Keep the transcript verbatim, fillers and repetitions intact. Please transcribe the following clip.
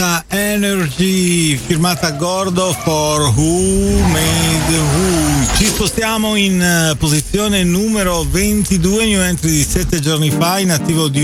Energy firmata Gordo for Who Made Who. Ci spostiamo in uh, posizione numero ventidue, new entry di sette giorni fa, in attivo di